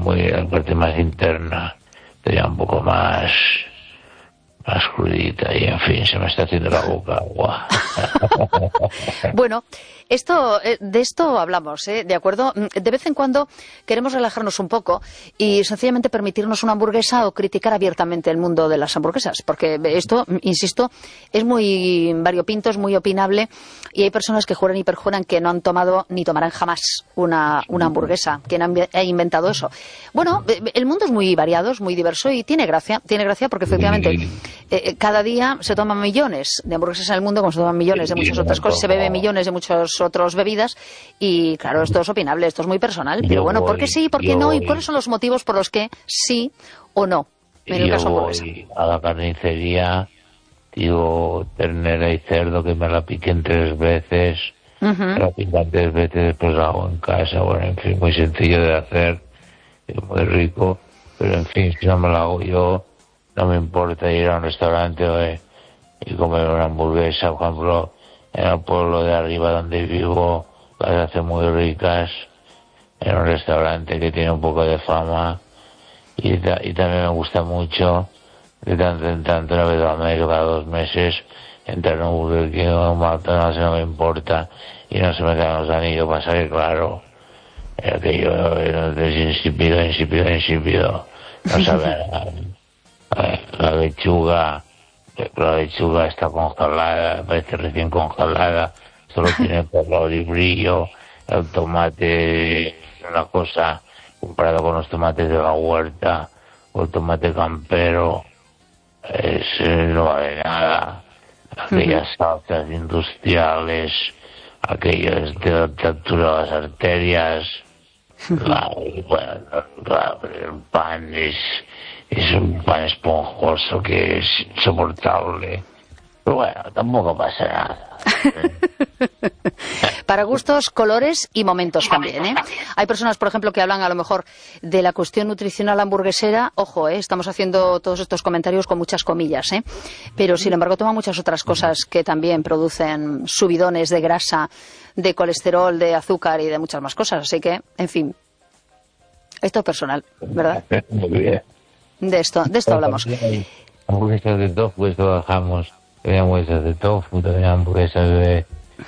muy, la parte más interna, sería un poco más crudita y en fin, se me está haciendo la boca agua. Bueno, de esto hablamos, ¿eh? ¿De acuerdo? De vez en cuando queremos relajarnos un poco y sencillamente permitirnos una hamburguesa o criticar abiertamente el mundo de las hamburguesas, porque esto, insisto, es muy variopinto, es muy opinable y hay personas que juran y perjuran que no han tomado ni tomarán jamás una hamburguesa. ¿Quién ha inventado eso? Bueno, el mundo es muy variado, es muy diverso y tiene gracia porque efectivamente cada día se toman millones de hamburguesas en el mundo, como se toman millones de muchas otras cosas, se bebe millones de muchas otras bebidas y claro, esto es opinable, esto es muy personal, pero bueno, ¿por qué sí, por qué no? ¿Y cuáles son los motivos por los que sí o no? En el caso hamburguesa. Voy a la carnicería, digo, ternera y cerdo, que me la piquen 3 veces, me la pican 3 veces, después la hago en casa, bueno, en fin, muy sencillo de hacer, muy rico, pero en fin, si no me la hago yo, no me importa ir a un restaurante y comer una hamburguesa, por ejemplo, en el pueblo de arriba donde vivo, las hacen muy ricas, en un restaurante que tiene un poco de fama, y también me gusta mucho, de tanto en tanto, una vez al mes, cada 2 meses, entrar en un Burger King o un McDonald's, no me importa, y no se me caen los anillos, pasa que claro, aquello es insípido, no sabe nada. La lechuga está congelada, parece recién congelada, solo tiene color y brillo. El tomate es una cosa comparado con los tomates de la huerta o el tomate campero, no vale nada. Aquellas salsas industriales, aquellas de altura de las arterias, el pan es un pan esponjoso que es insoportable. Pero bueno, tampoco pasa nada. Para gustos, colores y momentos también, ¿eh? Hay personas, por ejemplo, que hablan a lo mejor de la cuestión nutricional hamburguesera. Ojo, estamos haciendo todos estos comentarios con muchas comillas, ¿eh? Pero, sin embargo, toman muchas otras cosas que también producen subidones de grasa, de colesterol, de azúcar y de muchas más cosas. Así que, en fin, esto es personal, ¿verdad? Muy bien. De esto hablamos. Hamburguesas de tofu, esto bajamos. Tenía hamburguesas de tofu, tenía hamburguesas de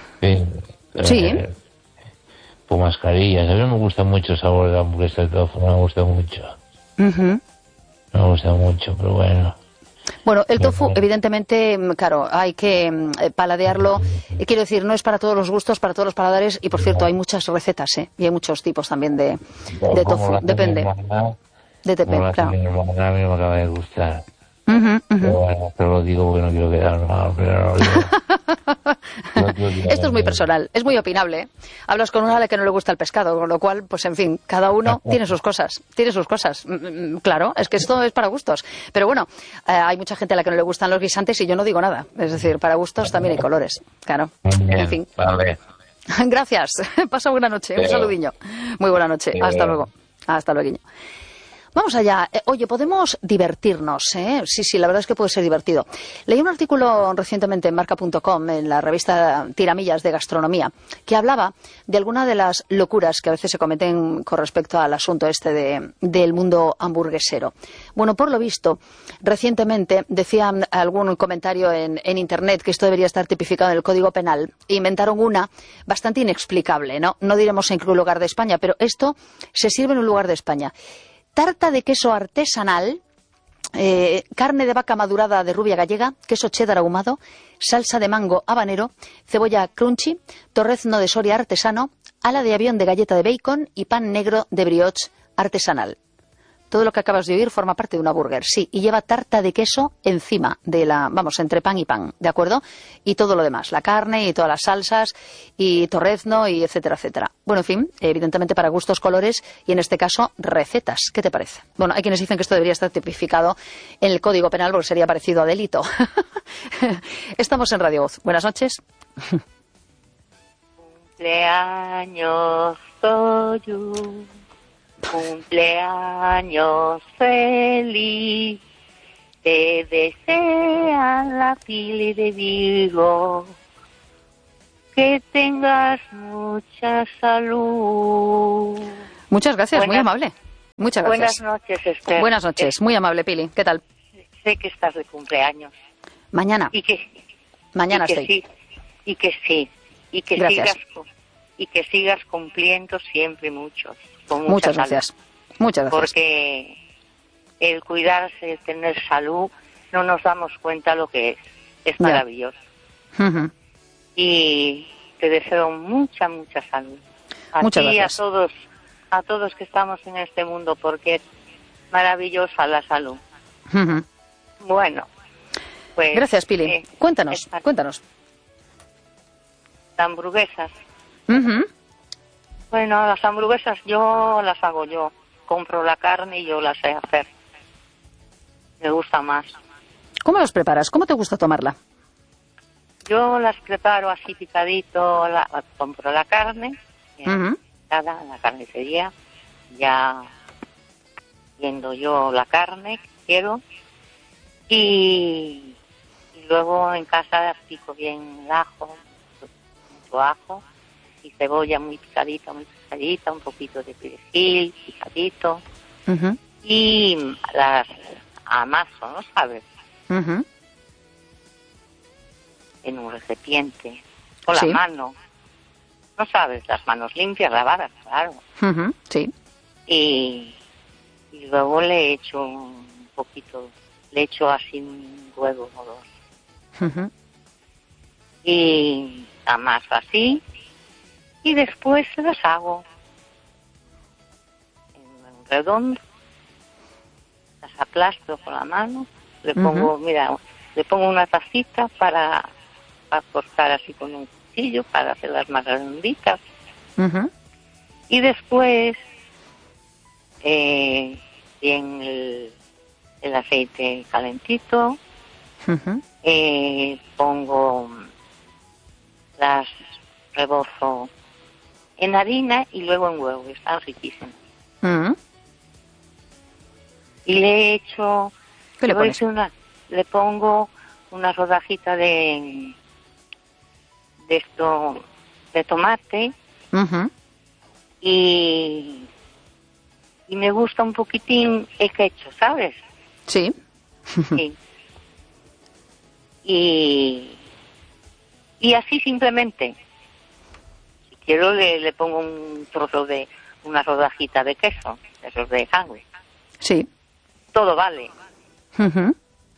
Sí. Con mascarillas. A mí me gusta mucho el sabor de la hamburguesa de tofu, no me gusta mucho. No me gusta mucho, pero bueno. Bueno, el tofu, evidentemente, claro, hay que paladearlo. Quiero decir, no es para todos los gustos, para todos los paladares. Y, por cierto, hay muchas recetas, ¿eh? Y hay muchos tipos también de tofu. Depende. Claro. A mí no me acaba de gustar. Pero bueno, pero lo digo porque no quiero quedar mal, pero no lo digo. Esto es muy personal, es muy opinable, ¿eh? Hablas con una a la que no le gusta el pescado, con lo cual, pues en fin, cada uno tiene sus cosas. Claro, es que esto es para gustos. Pero bueno, hay mucha gente a la que no le gustan los guisantes y yo no digo nada. Es decir, para gustos también hay colores, claro. Bien, en fin. Vale. Gracias, pasa buena noche, un saludiño. Muy buena noche, hasta luego. Hasta luego. Vamos allá. Oye, podemos divertirnos, ¿eh? Sí, la verdad es que puede ser divertido. Leí un artículo recientemente en marca.com, en la revista Tiramillas de Gastronomía, que hablaba de algunas de las locuras que a veces se cometen con respecto al asunto del mundo hamburguesero. Bueno, por lo visto, recientemente decían algún comentario en Internet que esto debería estar tipificado en el Código Penal. Inventaron una bastante inexplicable, ¿no? No diremos en qué lugar de España, pero esto se sirve en un lugar de España. Tarta de queso artesanal, carne de vaca madurada de rubia gallega, queso cheddar ahumado, salsa de mango habanero, cebolla crunchy, torrezno de Soria artesano, ala de avión de galleta de bacon y pan negro de brioche artesanal. Todo lo que acabas de oír forma parte de una burger, sí, y lleva tarta de queso encima entre pan y pan, ¿de acuerdo? Y todo lo demás, la carne y todas las salsas y torrezno y etcétera, etcétera. Bueno, en fin, evidentemente para gustos, colores y en este caso recetas. ¿Qué te parece? Bueno, hay quienes dicen que esto debería estar tipificado en el Código Penal porque sería parecido a delito. Estamos en Radio Voz. Buenas noches. Cumpleaños tuyo. Cumpleaños feliz, te desea la Pili de Vigo, que tengas mucha salud. Muchas gracias, muy amable. Muchas gracias. Buenas noches, Esther. Buenas noches. Muy amable, Pili. ¿Qué tal? Sé que estás de cumpleaños. Mañana. Mañana estoy. Sí, y que sí. Gracias. Y que sigas cumpliendo siempre muchos. Con Muchas salud. gracias. Muchas gracias. Porque el cuidarse, el tener salud, no nos damos cuenta lo que es. Es maravilloso. Uh-huh. Y te deseo mucha salud. Muchas ti y gracias. a todos que estamos en este mundo, porque es maravillosa la salud. Uh-huh. Bueno, pues... Gracias, Pili. Cuéntanos. Las hamburguesas. Uh-huh. Bueno, las hamburguesas yo las hago yo. Compro la carne y yo las sé hacer. Me gusta más. ¿Cómo los preparas? ¿Cómo te gusta tomarla? Yo las preparo así picadito, compro la carne, Uh-huh. picada en la carnicería, ya viendo yo la carne que quiero, y luego en casa pico bien el ajo, mucho ajo, y cebolla muy picadita, un poquito de perejil picadito, Uh-huh. y las amaso, ¿no sabes? Uh-huh. En un recipiente, con Sí. la mano, ¿no sabes? Las manos limpias, lavadas, claro. Uh-huh. Sí. Y luego le echo un poquito, le echo así un huevo o dos. Uh-huh. Y amaso así, y después las hago en redondo, las aplasto con la mano, le pongo, mira, le pongo una tacita para cortar así con un cuchillo, para hacerlas más redonditas. Uh-huh. Y después, bien el aceite calentito, Uh-huh. pongo las rebozo en harina y luego en huevo, están riquísimas. Uh-huh. Y le echo, ¿Qué le pones? le pongo una rodajita de esto, de tomate, Uh-huh. y me gusta un poquitín el ketchup, ¿sabes? Sí. Sí. Y así simplemente, si quiero le pongo un trozo de una rodajita de queso, esos de sangre. Sí. Todo vale. Uh-huh.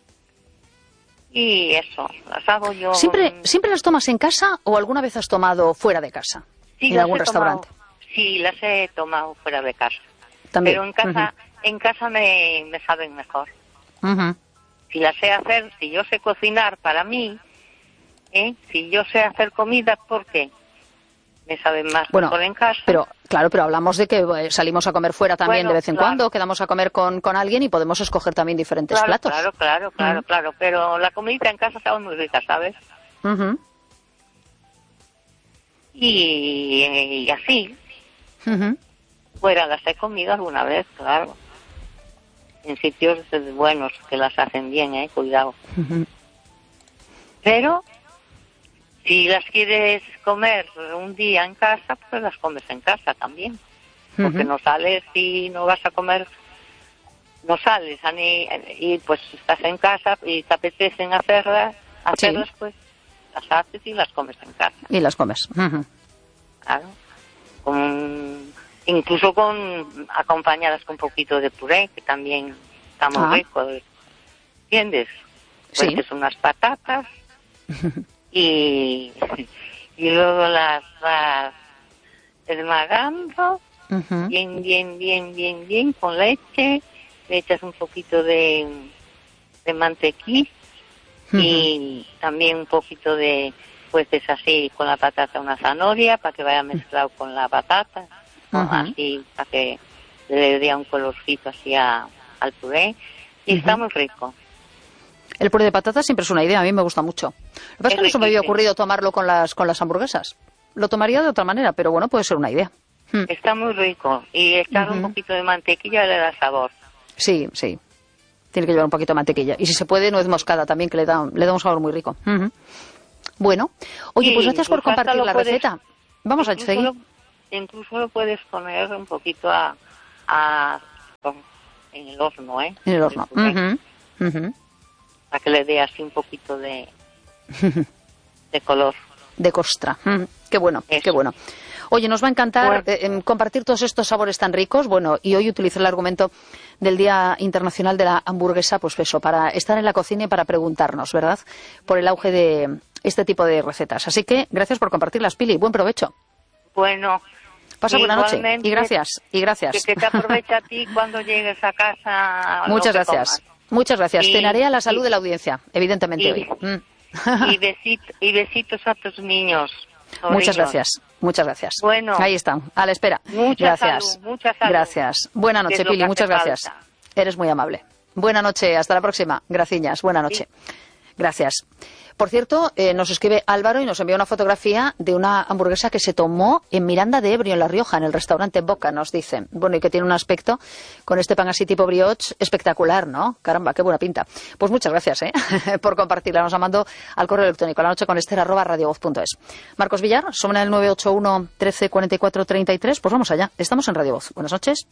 Y eso, las hago yo. ¿Siempre las tomas en casa o alguna vez has tomado fuera de casa? Sí, ¿En las algún he restaurante? Sí, las he tomado fuera de casa. También. Pero en casa me saben mejor. Uh-huh. Si las sé hacer, si yo sé cocinar para mí, si yo sé hacer comida, ¿por qué? Me saben más Bueno, mejor en casa. pero hablamos de que salimos a comer fuera también Bueno, de vez en claro. cuando, quedamos a comer con alguien y podemos escoger también diferentes platos. Claro. Pero la comida en casa estaba muy rica, ¿sabes? Uh-huh. Y así, Uh-huh. fuera las he comido alguna vez, claro. En sitios buenos que las hacen bien, cuidado. Uh-huh. Pero si las quieres comer un día en casa, pues las comes en casa también. Porque Uh-huh. no sales y no vas a comer, no sales y pues estás en casa y te apetecen hacerlas, pues las haces y las comes en casa. Y las comes. Uh-huh. Claro. Incluso acompañadas con un poquito de puré, que también está muy rico. ¿Entiendes? Pues Sí. es unas patatas y luego las vas esmagando Uh-huh. bien con leche, le echas un poquito de mantequilla y también un poquito de, pues es así, con la patata una zanahoria para que vaya mezclado con la patata, así para que le dé un colorcito así al puré, y está muy rico. El puré de patata siempre es una idea, a mí me gusta mucho. Lo que pasa es que no se me había ocurrido tomarlo con las hamburguesas. Lo tomaría de otra manera, pero bueno, puede ser una idea. Está muy rico, y echar un poquito de mantequilla le da sabor. Sí. Tiene que llevar un poquito de mantequilla. Y si se puede, nuez moscada también, que le da un sabor muy rico. Uh-huh. Bueno, oye, pues gracias por compartir la receta. Vamos a seguir. Incluso lo puedes poner un poquito a en el horno, ¿eh? En el horno. Para que le dé así un poquito de color. De costra. Qué bueno, Eso. qué bueno. Oye, nos va a encantar compartir todos estos sabores tan ricos. Bueno, y hoy utilizar el argumento del Día Internacional de la Hamburguesa, pues eso, para estar en la cocina y para preguntarnos, ¿verdad?, por el auge de este tipo de recetas. Así que gracias por compartirlas, Pili. Buen provecho. Bueno. Pasa buena noche. Y gracias, y gracias. Que te aproveche a ti cuando llegues a casa. Muchas gracias. Muchas gracias. Cenaré a la salud de la audiencia, evidentemente hoy. Y besitos a tus niños. Muchas gracias, muchas gracias. Bueno, ahí están, a la espera. Mucha Gracias. salud, mucha salud. Gracias. Buena noche, Pili, muchas gracias. Falta. Eres muy amable. Buena noche, hasta la próxima. Graciñas, buena noche. Sí. Gracias. Por cierto, nos escribe Álvaro y nos envía una fotografía de una hamburguesa que se tomó en Miranda de Ebro, en La Rioja, en el restaurante Boca, nos dicen. Bueno, y que tiene un aspecto con este pan así tipo brioche espectacular, ¿no? Caramba, qué buena pinta. Pues muchas gracias, por compartirla. Nos la mandó al correo electrónico lanocheconester@radiovoz.es. Marcos Villar, somos en el 981 13 44 33. Pues vamos allá. Estamos en Radio Voz. Buenas noches.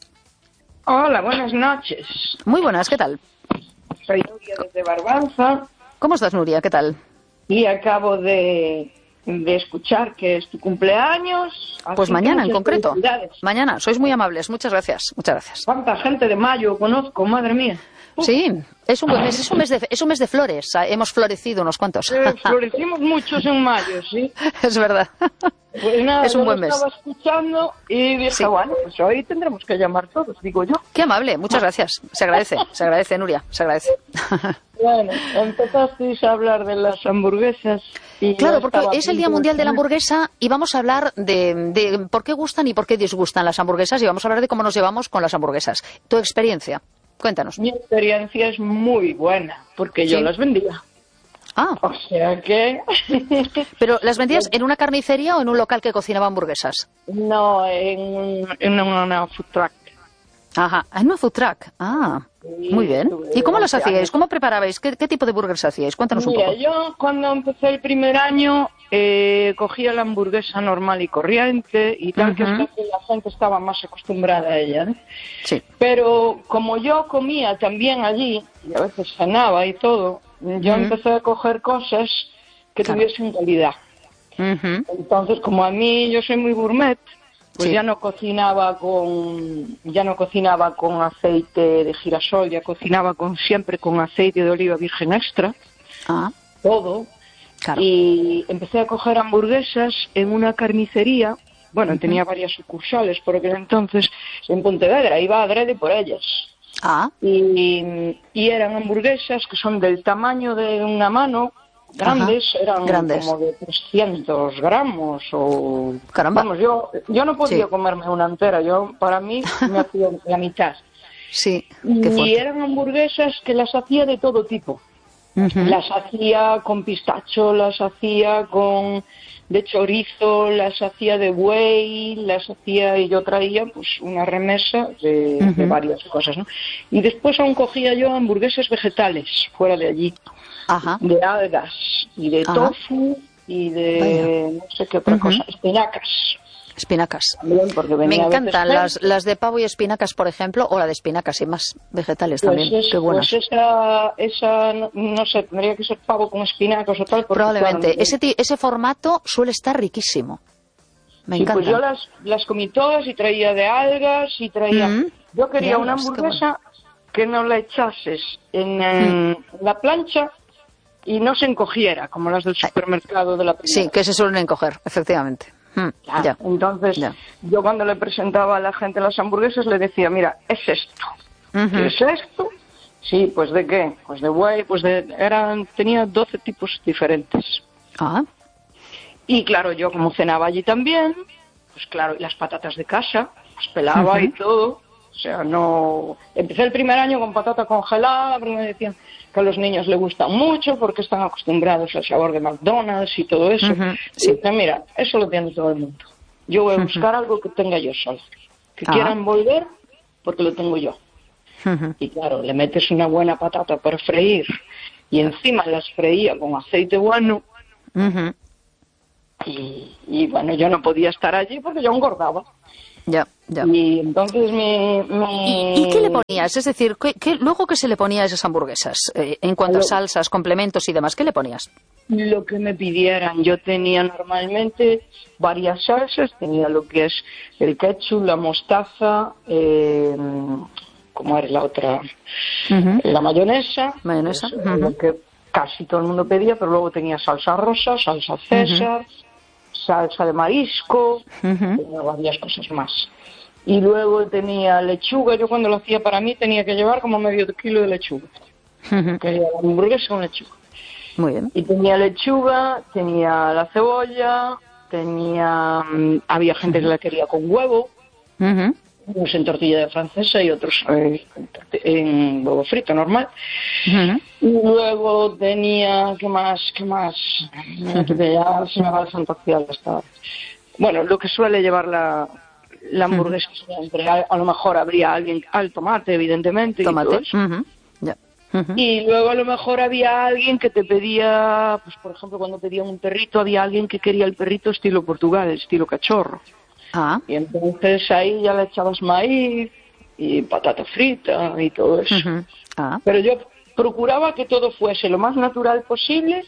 Hola, buenas noches. Muy buenas, ¿qué tal? Soy Nuria desde Barbanza. ¿Cómo estás, Nuria? ¿Qué tal? Y acabo de escuchar que es tu cumpleaños. Pues mañana, en concreto. Mañana. Sois muy amables. Muchas gracias. Muchas gracias. ¿Cuánta gente de mayo conozco? Madre mía. Sí, es un buen mes. Es un mes de flores. Hemos florecido unos cuantos. Florecimos muchos en mayo, sí. Es verdad. Pues nada, es un buen mes. Estaba escuchando y dije, sí. Bueno, pues hoy tendremos que llamar todos, digo yo. Qué amable, muchas gracias. Se agradece, Nuria, se agradece. Bueno, empezasteis a hablar de las hamburguesas. Y claro, porque es el Día Mundial de la Hamburguesa y vamos a hablar de por qué gustan y por qué disgustan las hamburguesas y vamos a hablar de cómo nos llevamos con las hamburguesas. Tu experiencia, cuéntanos. Mi experiencia es muy buena, porque yo las vendía. Ah. O sea que... ¿Pero las vendías en una carnicería o en un local que cocinaba hamburguesas? No, en una food truck. Ajá, en una food truck. Ah, sí, muy bien. ¿Y cómo las hacíais? ¿Cómo preparabais? ¿Qué tipo de burgers hacíais? Cuéntanos un poco. Yo cuando empecé el primer año cogía la hamburguesa normal y corriente y tal, que es que la gente estaba más acostumbrada a ella, ¿no? Sí. Pero como yo comía también allí, y a veces cenaba y todo, yo empecé a coger cosas que tuviesen calidad. Entonces, como a mí yo soy muy gourmet, pues ya no cocinaba con aceite de girasol, ya cocinaba siempre con aceite de oliva virgen extra, todo. Claro. Y empecé a coger hamburguesas en una carnicería, bueno, tenía varias sucursales por aquel entonces, en Pontevedra, iba adrede por ellas. Y eran hamburguesas que son del tamaño de una mano, grandes, eran grandes, como de 300 gramos o... Caramba. Vamos, yo no podía comerme una entera, para mí me hacía la mitad. Sí, y eran hamburguesas que las hacía de todo tipo. Las hacía con pistacho, las hacía de chorizo, las hacía de buey, las hacía y yo traía pues una remesa de varias cosas, ¿no? Y después aún cogía yo hamburguesas vegetales fuera de allí. De algas y de tofu y de no sé qué otra cosa, espinacas. También, me encantan las de pavo y espinacas, por ejemplo, o la de espinacas y más vegetales también. Qué buenas. Pues esa no sé, tendría que ser pavo con espinacas o tal. Probablemente. Claro, ese formato suele estar riquísimo. Me encanta. Pues yo las comí todas y traía de algas y traía... Yo quería una hamburguesa que no la echases en la plancha y no se encogiera, como las del supermercado de la primera. Sí, que se suelen encoger, efectivamente. Entonces, yo cuando le presentaba a la gente las hamburguesas le decía, mira, es esto. ¿Qué es esto? Sí, pues ¿de qué? Pues de buey, tenía 12 tipos diferentes. Y claro, yo como cenaba allí también, pues claro, y las patatas de casa, pues pelaba y todo. O sea, no... Empecé el primer año con patata congelada, porque me decían que a los niños les gustan mucho porque están acostumbrados al sabor de McDonald's y todo eso. Sí. Y dije, mira, eso lo tiene todo el mundo. Yo voy a buscar algo que tenga yo sola. Que quieran volver, porque lo tengo yo. Y claro, le metes una buena patata para freír y encima las freía con aceite bueno. Y bueno, yo no podía estar allí porque yo engordaba. Ya, ya. Y entonces ¿Y qué le ponías? Es decir, luego qué se le ponía a esas hamburguesas? En cuanto a salsas, complementos y demás, ¿qué le ponías? Lo que me pidieran. Yo tenía normalmente varias salsas. Tenía lo que es el ketchup, la mostaza, ¿cómo era la otra? La mayonesa. Mayonesa. Lo que casi todo el mundo pedía, pero luego tenía salsa rosa, salsa César, salsa de marisco, tenía varias cosas más. Y luego tenía lechuga. Yo cuando lo hacía para mí tenía que llevar como medio kilo de lechuga. Quería la hamburguesa con lechuga. Muy bien. Y tenía lechuga, tenía la cebolla, había gente que la quería con huevo, unos en tortilla de francesa y otros en huevo frito normal. Y luego tenía, ¿qué más? Ya se me va la fantasía hasta. Bueno, lo que suele llevar la hamburguesa siempre. A lo mejor habría alguien al tomate, evidentemente. Tomate. Y todo eso. Y luego a lo mejor había alguien que te pedía, pues por ejemplo cuando pedía un perrito, había alguien que quería el perrito estilo Portugal, estilo cachorro. Y entonces ahí ya le echabas maíz y patata frita y todo eso. Pero yo procuraba que todo fuese lo más natural posible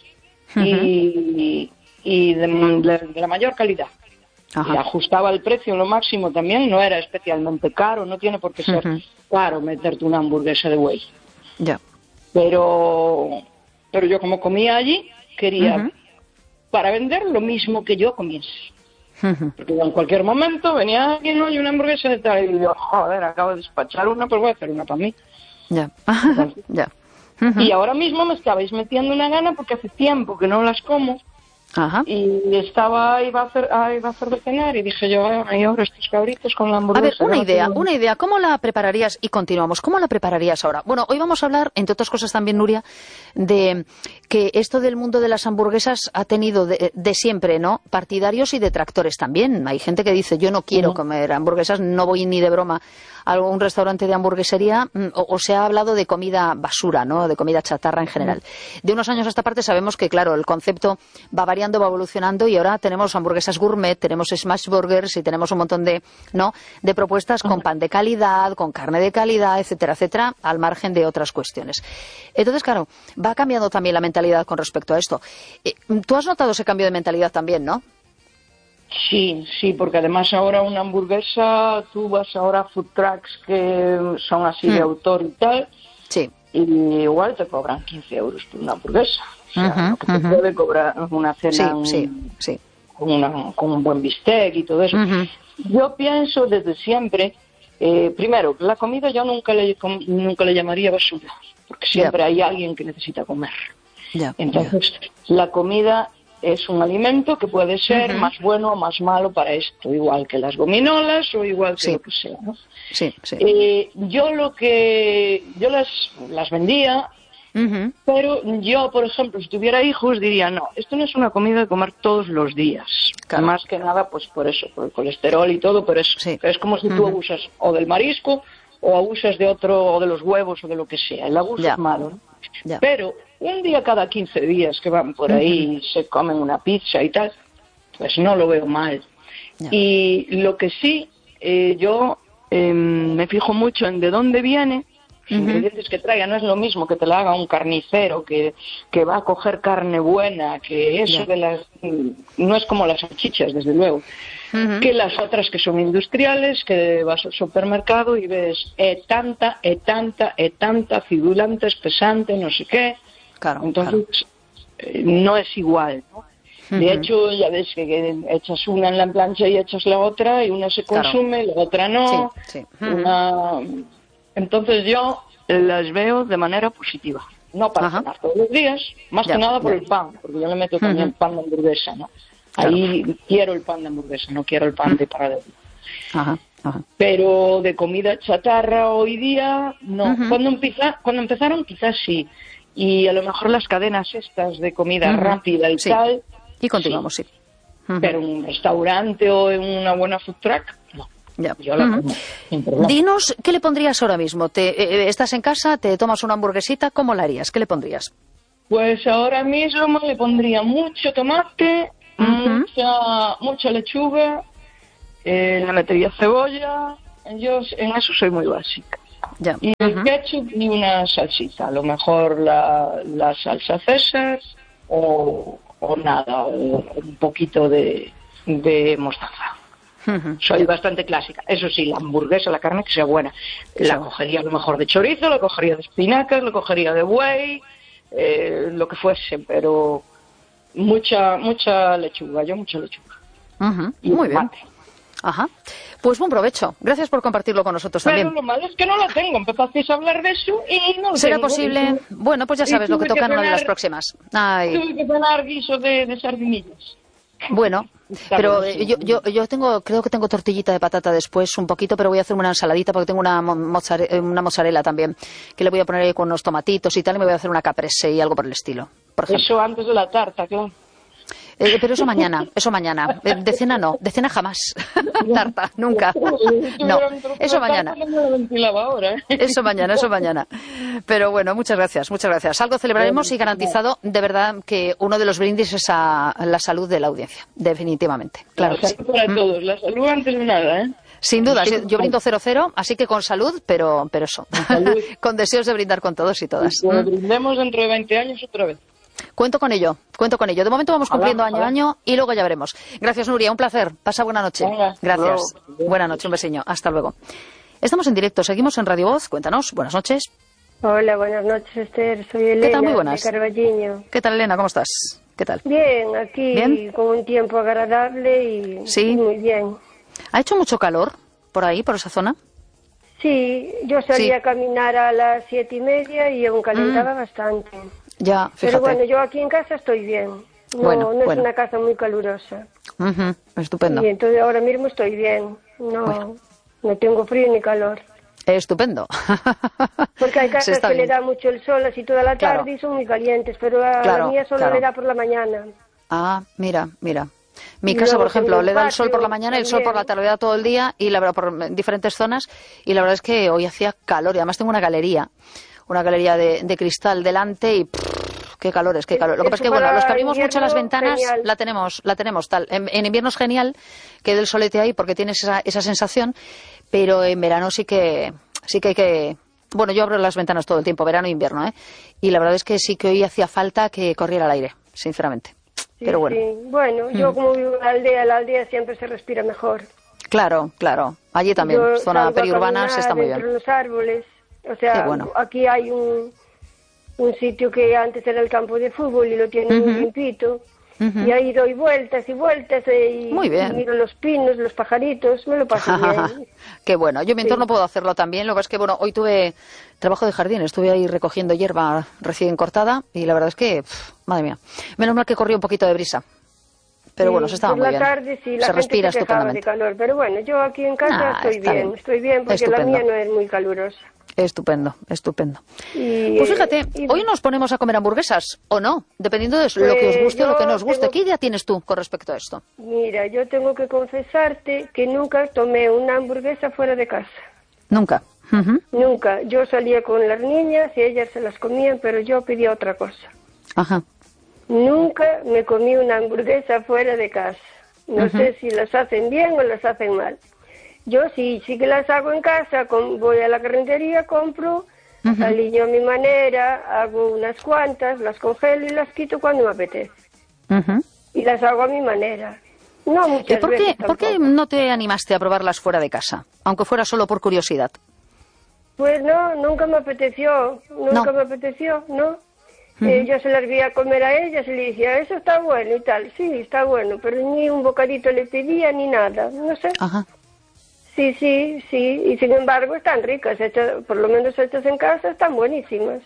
y de la mayor calidad. Y ajustaba el precio lo máximo también, no era especialmente caro, no tiene por qué ser caro meterte una hamburguesa de buey. Ya. Pero yo como comía allí, quería para vender lo mismo que yo comiese. Porque en cualquier momento venía alguien, oye, una hamburguesa de tal, y yo, joder, acabo de despachar una, pues voy a hacer una para mí. Ya. Ya. Y ahora mismo me estabais metiendo una gana porque hace tiempo que no las como. Y iba a hacer de cenar y dije yo, ay, ahora estos cabritos con la hamburguesa. A ver, una idea, ¿cómo la prepararías? Y continuamos, ¿cómo la prepararías ahora? Bueno, hoy vamos a hablar, entre otras cosas también, Nuria, de que esto del mundo de las hamburguesas ha tenido de siempre, ¿no? Partidarios y detractores también. Hay gente que dice, yo no quiero comer hamburguesas, no voy ni de broma a algún restaurante de hamburguesería, o se ha hablado de comida basura, ¿no? De comida chatarra en general. De unos años a esta parte sabemos que, claro, el concepto va variando, va evolucionando y ahora tenemos hamburguesas gourmet, tenemos smash burgers y tenemos un montón de propuestas con pan de calidad, con carne de calidad, etcétera, etcétera, al margen de otras cuestiones. Entonces, claro, va cambiando también la mentalidad con respecto a esto. ¿Tú has notado ese cambio de mentalidad también, no? Sí, porque además ahora una hamburguesa, tú vas ahora a food trucks que son así de autor y tal, y igual te cobran 15 euros por una hamburguesa. O sea, lo que te puede cobrar una cena con un buen bistec y todo eso. Yo pienso desde siempre, primero, la comida yo nunca le llamaría basura, porque siempre hay alguien que necesita comer. Entonces, la comida es un alimento que puede ser más bueno o más malo para esto, igual que las gominolas o igual que lo que sea, ¿no? Yo las vendía, pero yo, por ejemplo, si tuviera hijos, diría, no, esto no es una comida de comer todos los días. Más que nada, pues por eso, por el colesterol y todo, pero es como si tú abusas o del marisco o abusas de otro, o de los huevos o de lo que sea. El abuso es malo, ¿no? Pero un día cada 15 días que van por ahí y se comen una pizza y tal, pues no lo veo mal. Y lo que sí, yo me fijo mucho en de dónde viene, los ingredientes que traiga. No es lo mismo que te la haga un carnicero que va a coger carne buena, que eso de las... No es como las salchichas, desde luego, que las otras que son industriales, que vas al supermercado y ves tanta, acidulante, espesante, no sé qué. Entonces, no es igual, ¿no? De hecho, ya ves que echas una en la plancha y echas la otra, y una se consume, la otra no. Entonces yo las veo de manera positiva. No para cenar todos los días, más que nada por el pan, porque yo le meto también pan de hamburguesa, ¿no? Ahí quiero el pan de hamburguesa, no quiero el pan de paradero. Pero de comida chatarra hoy día, no. Cuando empezaron quizás sí. Y a lo mejor las cadenas estas de comida rápida y tal. Y continuamos, Pero en un restaurante o en una buena food truck, no. Yo la como, sin problema. Dinos, ¿qué le pondrías ahora mismo? ¿Estás en casa, te tomas una hamburguesita? ¿Cómo la harías? ¿Qué le pondrías? Pues ahora mismo le pondría mucho tomate, mucha lechuga, le metería cebolla. Yo en eso soy muy básica. Ya. Y el ketchup y una salsita. A lo mejor la salsa César o nada, o un poquito de mostaza. Soy bastante clásica. Eso sí, la hamburguesa, la carne que sea buena. La cogería a lo mejor de chorizo, la cogería de espinacas, la cogería de buey, lo que fuese, pero mucha lechuga, mucha lechuga. Y muy bien. Ajá. Pues buen provecho. Gracias por compartirlo con nosotros también. Pero lo malo es que no lo tengo. Empezasteis a hablar de eso y no lo ¿Será tengo. posible? Bueno, pues ya sabes lo que toca en una de las próximas. Ay. Tuve que cenar guiso de sardinillas. Bueno, pero yo creo que tengo tortillita de patata después, un poquito, pero voy a hacer una ensaladita porque tengo una mozzarella también, que le voy a poner ahí con unos tomatitos y tal, y me voy a hacer una caprese y algo por el estilo. Por ejemplo. Eso antes de la tarta, claro. Pero eso mañana. De cena no, de cena jamás. Tarta, nunca. No, eso mañana. Eso mañana. Pero bueno, muchas gracias. Algo celebraremos y garantizado, de verdad, que uno de los brindis es a la salud de la audiencia, definitivamente. Claro que sí. Para todos, la salud antes de nada, ¿eh? Sin duda, yo brindo 0-0, así que con salud, pero eso. Con deseos de brindar con todos y todas. Y brindemos dentro de 20 años otra vez. Cuento con ello. De momento vamos cumpliendo año a año y luego ya veremos. Gracias, Nuria, un placer. Pasa buena noche. Gracias. Buena noche, un besiño. Hasta luego. Estamos en directo, seguimos en Radio Voz. Cuéntanos, buenas noches. Hola, buenas noches, Esther. Soy Elena. ¿Qué tal? Muy buenas. De Carballiño. ¿Qué tal, Elena? ¿Cómo estás? ¿Qué tal? Bien, aquí con un tiempo agradable y muy bien. ¿Ha hecho mucho calor por ahí, por esa zona? Sí, yo salí a caminar a las 7:30 y aún calentaba bastante. Ya, fíjate. Pero bueno, yo aquí en casa estoy bien. No es una casa muy calurosa. Estupendo. Y entonces ahora mismo estoy bien. No tengo frío ni calor. Estupendo. Porque hay casas que le da mucho el sol así toda la tarde y son muy calientes, pero a la mía solo le da por la mañana. Ah, mira. Mi casa, por ejemplo, le da el sol por la mañana y el sol por la tarde, le da todo el día y la verdad por diferentes zonas, y la verdad es que hoy hacía calor y además tengo una galería de cristal delante y qué calor es. Lo que pasa es que bueno, los que abrimos mucho las ventanas la tenemos tal. En invierno es genial que dé el solete ahí porque tienes esa sensación, pero en verano sí que hay que... Bueno, yo abro las ventanas todo el tiempo, verano e invierno, y la verdad es que sí que hoy hacía falta que corriera el aire, sinceramente. Pero bueno. Sí. Bueno, yo como vivo en la aldea siempre se respira mejor. Claro. Allí también, zona periurbana se está muy bien. Entre los árboles. O sea, aquí hay un sitio que antes era el campo de fútbol y lo tienen muy limpito. Y ahí doy vueltas y vueltas y miro los pinos, los pajaritos, me lo paso bien. Qué bueno. Yo en mi entorno puedo hacerlo también. Lo que pasa es que, bueno, hoy tuve trabajo de jardín, estuve ahí recogiendo hierba recién cortada y la verdad es que, madre mía, menos mal que corrió un poquito de brisa. Pero bueno, se estaba muy bien. Tarde, la se respira gente se estupendamente. De calor, pero bueno, yo aquí en casa estoy bien porque estupendo. La mía no es muy calurosa. Estupendo. Pues fíjate, hoy nos ponemos a comer hamburguesas, ¿o no? Dependiendo de lo que os guste o lo que no os guste. ¿Qué idea tienes tú con respecto a esto? Mira, yo tengo que confesarte que nunca tomé una hamburguesa fuera de casa. ¿Nunca? Nunca. Yo salía con las niñas y ellas se las comían, pero yo pedía otra cosa. Ajá. Nunca me comí una hamburguesa fuera de casa. No sé si las hacen bien o las hacen mal. Yo sí que las hago en casa, voy a la carnicería, compro, aliño a mi manera, hago unas cuantas, las congelo y las quito cuando me apetece. Y las hago a mi manera. No muchas veces tampoco. ¿Por qué no te animaste a probarlas fuera de casa, aunque fuera solo por curiosidad? Pues no, nunca me apeteció, ¿no? Yo se las vi a comer a ellas y le decía, eso está bueno y tal. Sí, está bueno, pero ni un bocadito le pedía ni nada, no sé. Ajá. Sí, y sin embargo están ricas, por lo menos hechas en casa están buenísimas.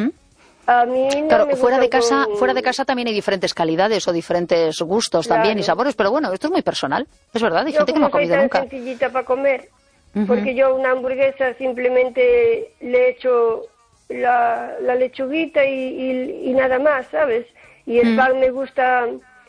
A mí no claro, me fuera de casa también hay diferentes calidades o diferentes gustos también y sabores, pero bueno, esto es muy personal, es verdad, hay gente que no ha comido nunca. Yo soy tan sencillita para comer, porque yo una hamburguesa simplemente le echo la lechuguita y nada más, ¿sabes? Y el pan me gusta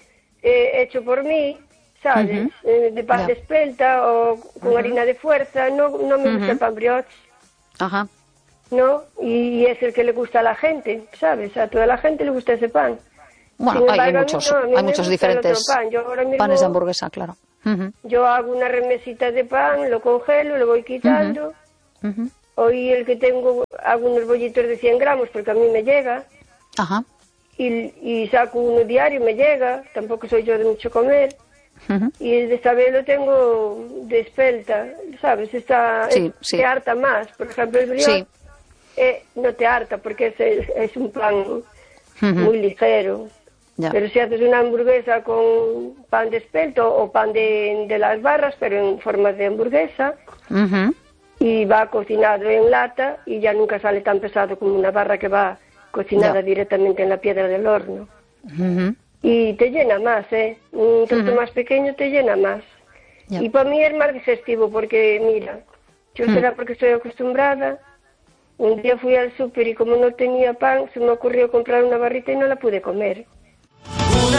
hecho por mí, ¿sabes? De pan de espelta o con harina de fuerza, no me gusta el pan brioche. Ajá. ¿No? Y es el que le gusta a la gente, ¿sabes? A toda la gente le gusta ese pan. Bueno, hay muchos diferentes panes de hamburguesa, claro. Yo hago una remesita de pan, lo congelo, lo voy quitando. Hoy el que tengo, hago unos bollitos de 100 gramos porque a mí me llega. Ajá. Y saco uno diario, me llega. Tampoco soy yo de mucho comer. Y el de Isabel lo tengo de espelta, ¿sabes? Te harta más. Por ejemplo, el brioche no te harta porque es un pan muy ligero. Ya. Pero si haces una hamburguesa con pan de espelto o pan de las barras, pero en forma de hamburguesa, y va cocinado en lata y ya nunca sale tan pesado como una barra que va cocinada directamente en la piedra del horno. Y te llena más, un trozo más pequeño te llena más. Y para mí es más digestivo porque, mira, yo será porque estoy acostumbrada. Un día fui al súper y como no tenía pan, se me ocurrió comprar una barrita y no la pude comer.